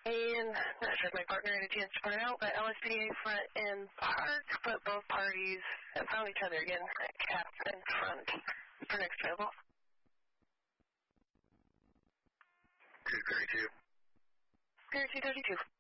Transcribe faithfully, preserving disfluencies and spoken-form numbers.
And not sure if my partner had a chance to point out, but L S P D A front and park, but both parties have found each other again at cap and front for next travel. two thirty-two. two thirty-two.